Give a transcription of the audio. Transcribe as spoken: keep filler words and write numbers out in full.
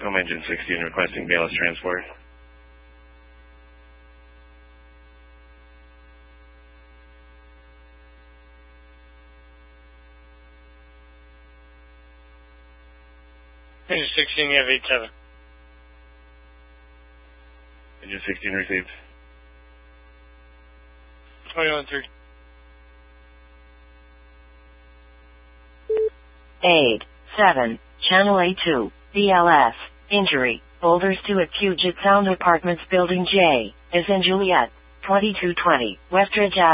Home engine sixteen requesting bailless transport. Engine sixteen, you have eight seven. Engine sixteen received. twenty-one three. eight seven, Channel A two, B L S, injury, Boulders two at Puget Sound Apartments Building J, as in Juliet, twenty-two twenty, Westridge Avenue.